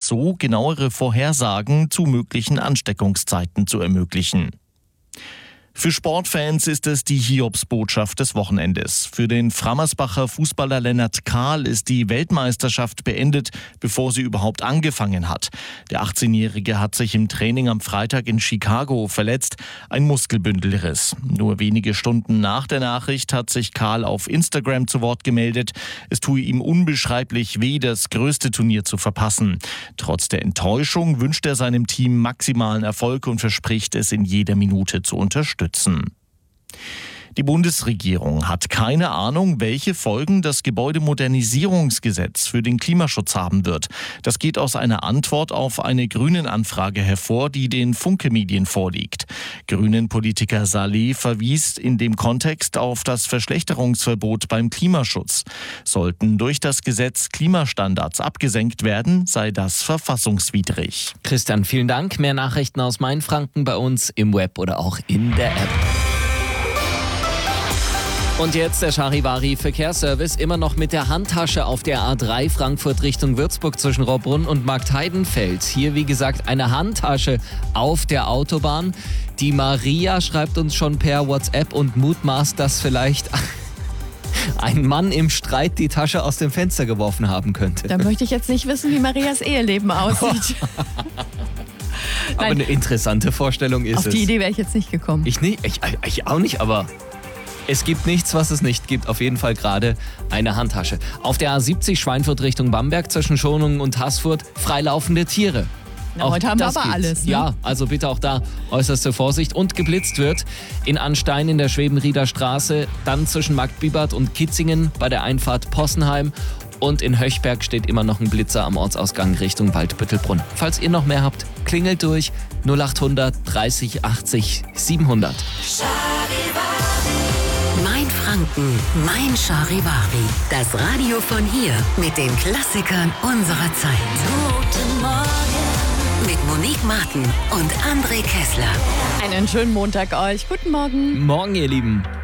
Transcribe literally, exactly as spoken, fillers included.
so genauere Vorhersagen zu möglichen Ansteckungszeiten zu ermöglichen. Für Sportfans ist es die Hiobsbotschaft des Wochenendes. Für den Frammersbacher Fußballer Lennart Kahl ist die Weltmeisterschaft beendet, bevor sie überhaupt angefangen hat. Der achtzehnjährige hat sich im Training am Freitag in Chicago verletzt, ein Muskelbündelriss. Nur wenige Stunden nach der Nachricht hat sich Kahl auf Instagram zu Wort gemeldet. Es tue ihm unbeschreiblich weh, das größte Turnier zu verpassen. Trotz der Enttäuschung wünscht er seinem Team maximalen Erfolg und verspricht es in jeder Minute zu unterstützen. Die Bundesregierung hat keine Ahnung, welche Folgen das Gebäudemodernisierungsgesetz für den Klimaschutz haben wird. Das geht aus einer Antwort auf eine Grünen-Anfrage hervor, die den Funke-Medien vorliegt. Grünen-Politiker Saleh verwies in dem Kontext auf das Verschlechterungsverbot beim Klimaschutz. Sollten durch das Gesetz Klimastandards abgesenkt werden, sei das verfassungswidrig. Christian, vielen Dank. Mehr Nachrichten aus Mainfranken bei uns im Web oder auch in der App. Und jetzt der Charivari-Verkehrsservice, immer noch mit der Handtasche auf der A drei Frankfurt Richtung Würzburg zwischen Rohrbrunn und Marktheidenfeld. Hier, wie gesagt, eine Handtasche auf der Autobahn. Die Maria schreibt uns schon per WhatsApp und mutmaßt, dass vielleicht ein Mann im Streit die Tasche aus dem Fenster geworfen haben könnte. Da möchte ich jetzt nicht wissen, wie Marias Eheleben aussieht. Aber eine interessante Vorstellung ist es. Auf die Idee wäre ich jetzt nicht gekommen. Ich nicht, ich, ich auch nicht, aber es gibt nichts, was es nicht gibt. Auf jeden Fall gerade eine Handtasche. Auf der A siebzig Schweinfurt Richtung Bamberg zwischen Schonungen und Haßfurt freilaufende Tiere. Na, heute haben wir aber gibt's. alles. Ne? Ja, also bitte auch da äußerste Vorsicht. Und geblitzt wird in Anstein in der Schwebenrieder Straße, dann zwischen Marktbibert und Kitzingen bei der Einfahrt Possenheim. Und in Höchberg steht immer noch ein Blitzer am Ortsausgang Richtung Waldbüttelbrunn. Falls ihr noch mehr habt, klingelt durch null achthundert dreißig achtzig siebenhundert. Mainfranken, mein Charivari. Das Radio von hier mit den Klassikern unserer Zeit. Guten Morgen. Mit Monique Martin und André Kessler. Einen schönen Montag euch. Guten Morgen. Morgen, ihr Lieben.